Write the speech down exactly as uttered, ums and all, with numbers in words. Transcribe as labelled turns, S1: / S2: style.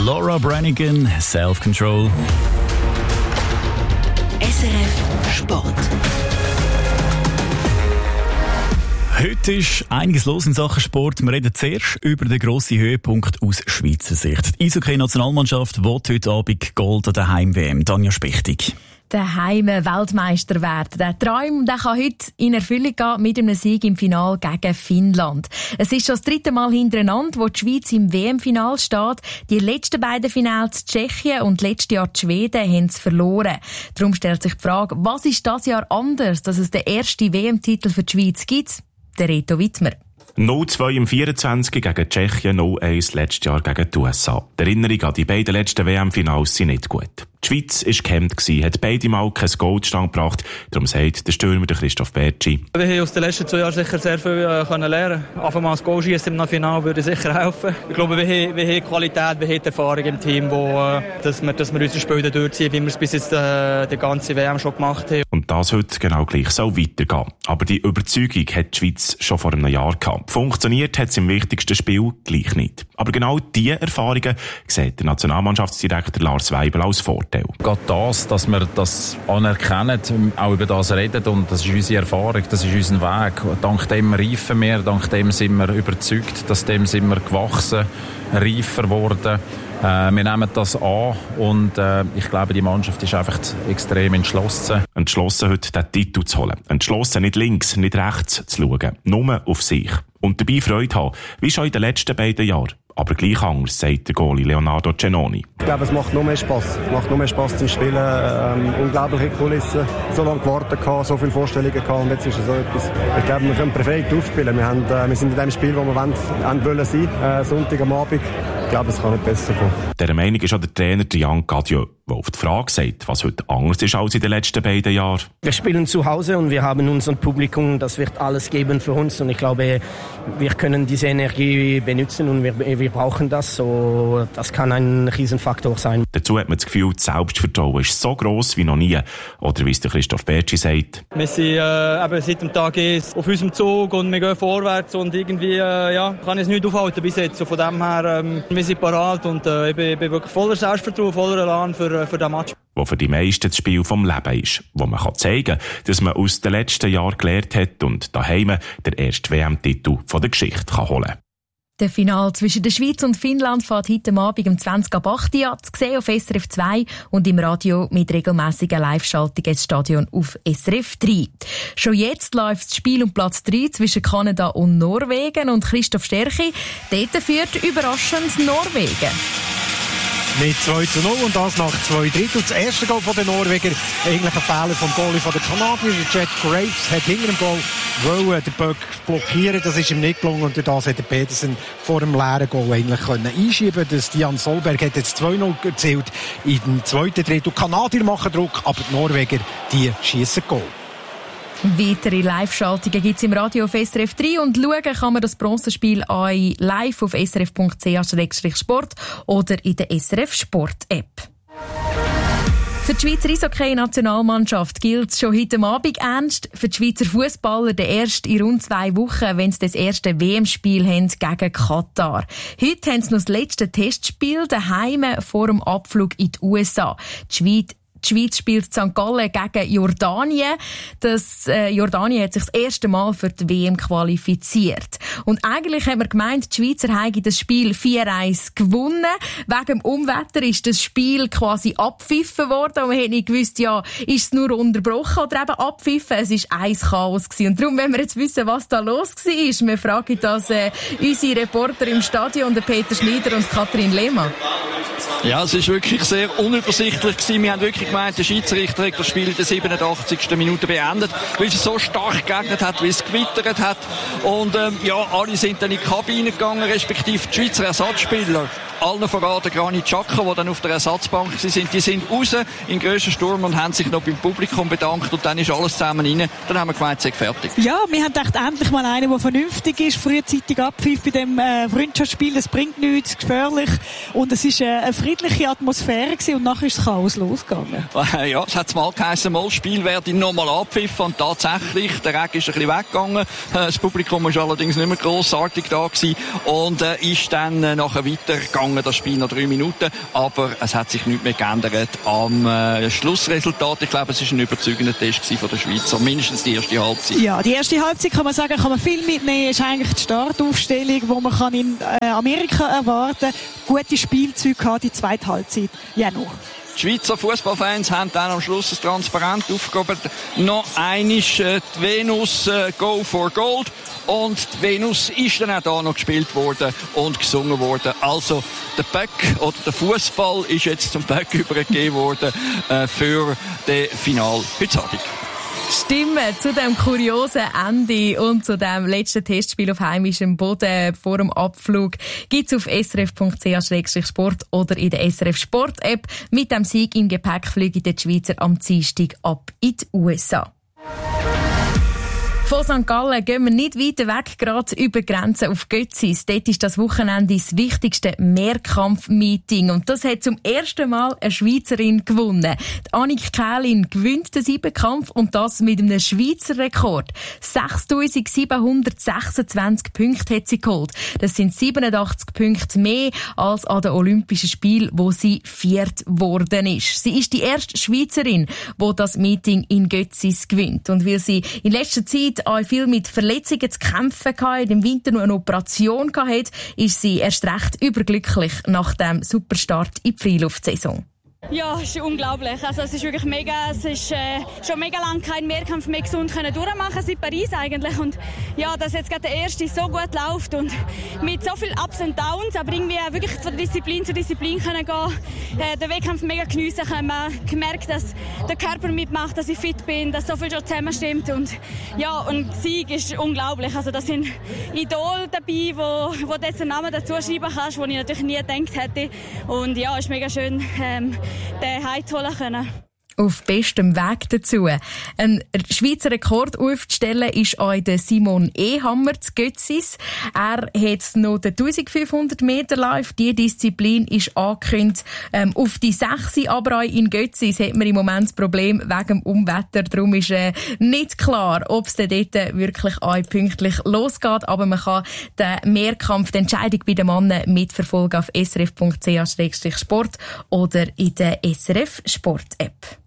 S1: Laura Branigan, Self-Control.
S2: S R F Sport.
S1: Heute ist einiges los in Sachen Sport. Wir reden zuerst über den grossen Höhepunkt aus Schweizer Sicht. Die Eishockey-Nationalmannschaft will heute Abend Gold an der Heim-W M. Tanja Spichtig.
S3: Der Heime Weltmeister werden. Der Traum der kann heute in Erfüllung gehen mit einem Sieg im Finale gegen Finnland. Es ist schon das dritte Mal hintereinander, wo die Schweiz im W M-Final steht. Die letzten beiden Finals Tschechien und letztes Jahr die Schweden haben es verloren. Darum stellt sich die Frage, was ist das Jahr anders, dass es den ersten W M-Titel für die Schweiz gibt? Der Reto Wittmer.
S4: null zwei im vierundzwanzig gegen Tschechien, null eins letztes Jahr gegen die U S A. Die Erinnerung an die beiden letzten W M-Finals sind nicht gut. Die Schweiz war gehemmt, hat beide Mal kein Gold stand gebracht. Darum sagt der Stürmer Christoph Bertschi:
S5: Wir haben aus den letzten zwei Jahren sicher sehr viel äh, können lernen. Einfach mal das Goal schießen im Finale würde sicher helfen. Ich glaube, wir haben, wir haben Qualität, wir haben Erfahrung im Team, wo, äh, dass, wir, dass wir unsere Spiele durchziehen, wie wir es bis jetzt äh, die ganze W M schon gemacht haben.
S4: Und das heute genau gleich soll weitergehen. Aber die Überzeugung hat die Schweiz schon vor einem Jahr gehabt. Funktioniert hat es im wichtigsten Spiel gleich nicht. Aber genau diese Erfahrungen sieht der Nationalmannschaftsdirektor Lars Weibel als Vorteil.
S6: Gerade das, dass wir das anerkennen, auch über das reden, und das ist unsere Erfahrung, das ist unser Weg. Dank dem reifen wir, dank dem sind wir überzeugt, dass dem sind wir gewachsen, reifer geworden. Äh, wir nehmen das an und äh, ich glaube, die Mannschaft ist einfach extrem entschlossen.
S4: Entschlossen, heute den Titel zu holen. Entschlossen, nicht links, nicht rechts zu schauen, nur auf sich. Und dabei Freude haben, wie schon in den letzten beiden Jahren. Aber gleich anders, sagt der Goalie Leonardo Cenoni.
S7: Ich glaube, es macht noch mehr Spass. Es macht noch mehr Spass zum Spielen. Ähm, unglaubliche Kulissen. So lange gewartet, so viele Vorstellungen gehabt, und jetzt ist es so etwas. Ich glaube, wir können perfekt aufspielen. Wir, haben, äh, wir sind in dem Spiel, wo wir wollen, wollen sein, äh, Sonntag am Abend. Ich glaube, es kann nicht besser kommen.
S4: Dieser Meinung ist auch der Trainer Jan Gadieu, der auf die Frage sagt, was heute anders ist als in den letzten beiden Jahren.
S8: Wir spielen zu Hause und wir haben unser Publikum, das wird alles geben für uns, und ich glaube, wir können diese Energie benutzen und wir, wir brauchen das, so, das kann ein Riesenfaktor sein.
S4: Dazu hat man das Gefühl, das Selbstvertrauen ist so gross wie noch nie, oder wie es der Christoph Bertschi sagt.
S5: Wir sind äh, eben seit dem Tag eins auf unserem Zug und wir gehen vorwärts und irgendwie äh, ja, kann es nicht aufhalten bis jetzt. So von dem her, ähm, wir sind parat und äh, ich, bin, ich bin wirklich voller Selbstvertrauen, voller Elan für, für den Match.
S4: Wo für die meisten das Spiel vom Leben ist, wo man kann zeigen kann, dass man aus den letzten Jahren gelernt hat und daheim der erste W M-Titel von der Geschichte kann holen kann.
S3: Der Final zwischen der Schweiz und Finnland fährt heute Abend um zwanzig ab acht Uhr an, zu sehen auf S R F zwei und im Radio mit regelmässigen Live-Schaltungen ins Stadion auf S R F drei. Schon jetzt läuft das Spiel um Platz drei zwischen Kanada und Norwegen, und Christoph Sterchi, dort führt überraschend Norwegen.
S9: Mit zwei zu null, und das nach zwei Drittel. Das erste Goal von den Norweger, eigentlich ein Fehler vom Goalie von den Kanadier. Jet Graves hat hinter dem Goal wollen den Böck blockieren, das ist ihm nicht gelungen, und durch das hat der Pedersen vor dem leeren Goal eigentlich können einschieben. Das Jan Solberg hat jetzt zwei null erzielt im zweiten Drittel. Die Kanadier machen Druck, aber die Norweger, die schiessen Goal.
S3: Weitere Live-Schaltungen gibt es im Radio auf S R F drei, und schauen kann man das Bronzespiel auch live auf s r f punkt c h slash sport oder in der S R F Sport-App. Für die Schweizer Eishockey-Nationalmannschaft gilt es schon heute Abend ernst. Für die Schweizer Fußballer der erste in rund zwei Wochen, wenn sie das erste W M-Spiel haben gegen Katar. Heute haben sie noch das letzte Testspiel daheim vor dem Abflug in die U S A. Die Schweiz Die Schweiz spielt Sankt Gallen gegen Jordanien. Das, äh, Jordanien hat sich das erste Mal für die W M qualifiziert. Und eigentlich haben wir gemeint, die Schweizer haben das Spiel vier eins gewonnen. Wegen dem Unwetter ist das Spiel quasi abpfiffen worden. Und wir haben nicht gewusst, ja, ist es nur unterbrochen oder eben abpfiffen. Es war eins Chaos gewesen. Und darum, wenn wir jetzt wissen, was da los war, wir fragen das äh, unsere Reporter im Stadion, der Peter Schneider und Katrin Lehmann.
S10: Ja, es war wirklich sehr unübersichtlich gewesen. Wir haben wirklich gemeint, der Schiedsrichter hat das Spiel in der siebenundachtzigsten Minute beendet, weil es so stark geregnet hat, weil es gewittert hat. Und ähm, ja, alle sind dann in die Kabine gegangen, respektive die Schweizer Ersatzspieler. Allen voran der Granit Xhaka, die dann auf der Ersatzbank waren, die sind raus in grössten Sturm und haben sich noch beim Publikum bedankt, und dann ist alles zusammen rein. Dann haben wir gemeint, es ist fertig.
S11: Ja, wir haben gedacht, endlich mal einer, der vernünftig ist, frühzeitig abpfiff bei dem äh, Freundschaftsspiel. Das bringt nichts, gefährlich, und es ist äh, ein Frieden friedliche Atmosphäre gewesen und nachher ist das Chaos losgegangen.
S10: Ja, es hat mal geheißen, mal das Spiel werde nochmal abpfiffen und tatsächlich, der Regen ist ein bisschen weggegangen. Das Publikum war allerdings nicht mehr grossartig da gewesen und äh, ist dann äh, nachher weitergegangen, das Spiel noch drei Minuten, aber es hat sich nichts mehr geändert am äh, Schlussresultat. Ich glaube, es war ein überzeugender Test von der Schweizer, mindestens die erste Halbzeit.
S11: Ja, die erste Halbzeit kann man sagen, kann man viel mitnehmen, ist eigentlich die Startaufstellung, die man kann in äh, Amerika erwarten kann. Gute Spielzüge gehabt, die zweite Halbzeit ja noch.
S10: Die Schweizer Fußballfans haben dann am Schluss das transparent aufgegeben. Noch einmal äh, die Venus äh, Go for Gold. Und die Venus ist dann auch da noch gespielt worden und gesungen worden. Also der Böck oder der Fußball ist jetzt zum Böck übergegeben worden äh, für das Finale heute Abend.
S3: Stimmen zu dem kuriosen Ende und zu dem letzten Testspiel auf heimischem Boden vor dem Abflug gibt's auf s r f punkt c h slash sport oder in der S R F Sport App. Mit dem Sieg im Gepäck fliegen die Schweizer am Dienstag ab in die U S A. Von Sankt Gallen gehen wir nicht weiter weg, gerade über Grenzen auf Götzis. Dort ist das Wochenende das wichtigste Mehrkampf-Meeting. Und das hat zum ersten Mal eine Schweizerin gewonnen. Die Annik Kählin gewinnt den Siebenkampf und das mit einem Schweizer Rekord. sechstausendsiebenhundertsechsundzwanzig Punkte hat sie geholt. Das sind siebenundachtzig Punkte mehr als an den Olympischen Spielen, wo sie viert worden ist. Sie ist die erste Schweizerin, die das Meeting in Götzis gewinnt. Und weil sie in letzter Zeit auch viel mit Verletzungen zu kämpfen hatte, im Winter noch eine Operation hatte, ist sie erst recht überglücklich nach dem Superstart in die Freiluftsaison.
S12: Ja, es ist unglaublich. Also es ist wirklich mega, es ist äh, schon mega lange kein Mehrkampf mehr gesund können durchmachen seit Paris eigentlich und ja, dass jetzt gerade der erste so gut läuft und mit so viel Ups und Downs, aber irgendwie auch wirklich von Disziplin zu Disziplin können gehen, äh, den Wettkampf mega geniessen können. Man gemerkt, dass der Körper mitmacht, dass ich fit bin, dass so viel schon zusammenstimmt und ja, und Sieg ist unglaublich. Also da sind Idole dabei, wo, wo du jetzt einen Namen dazu schreiben kannst, den ich natürlich nie gedacht hätte und ja, ist mega schön, ähm, den heimzuholen können.
S3: Auf bestem Weg dazu. Ein Schweizer Rekord aufzustellen ist auch der Simon Ehammer zu Götzis. Er hat noch den eintausendfünfhundert Meter Lauf. Die Disziplin ist angekündigt ähm, auf die sechs. Aber auch in Götzis hat man im Moment das Problem wegen dem Unwetter. Darum ist äh, nicht klar, ob es dort wirklich auch pünktlich losgeht. Aber man kann den Mehrkampf, die Entscheidung bei den Männern mitverfolgen auf s r f punkt c h slash sport oder in der S R F Sport App.